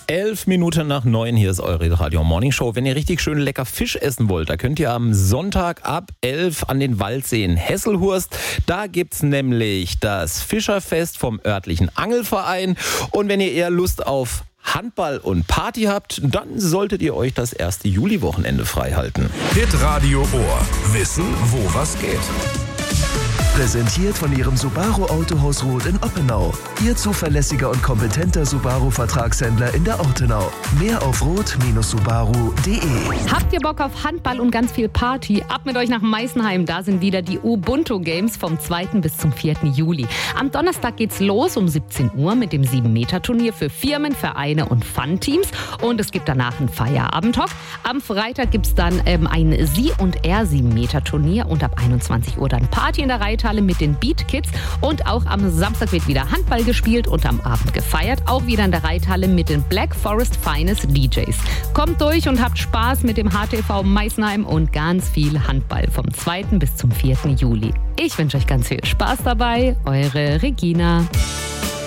11 Minuten nach 9, hier ist eure Radio Morning Show. Wenn ihr richtig schön lecker Fisch essen wollt, da könnt ihr am Sonntag ab 11 an den Waldsee in Hesselhurst. Da gibt's nämlich das Fischerfest vom örtlichen Angelverein. Und wenn ihr eher Lust auf Handball und Party habt, dann solltet ihr euch das erste Juli-Wochenende freihalten. Hitradio Ohr. Wissen, wo was geht. Präsentiert von Ihrem Subaru Autohaus Roth in Oppenau. Ihr zuverlässiger und kompetenter Subaru-Vertragshändler in der Ortenau. Mehr auf roth-subaru.de. Habt ihr Bock auf Handball und ganz viel Party? Ab mit euch nach Meißenheim. Da sind wieder die Ubuntu Games vom 2. bis zum 4. Juli. Am Donnerstag geht's los um 17 Uhr mit dem 7-Meter-Turnier für Firmen, Vereine und Fun-Teams. Und es gibt danach einen Feierabend-Talk. Am Freitag gibt's dann ein Sie- und Er-7-Meter-Turnier und ab 21 Uhr dann Party in der Reithalle mit den Beat Kids. Und auch am Samstag wird wieder Handball gespielt und am Abend gefeiert. Auch wieder in der Reithalle mit den Black Forest Finest DJs. Kommt durch und habt Spaß mit dem HTV Meißenheim und ganz viel Handball vom 2. bis zum 4. Juli. Ich wünsche euch ganz viel Spaß dabei. Eure Regina.